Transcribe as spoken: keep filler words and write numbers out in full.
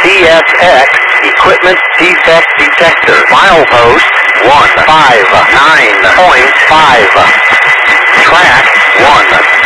C S X Equipment Defect Detector. Milepost one five nine point five. Track one.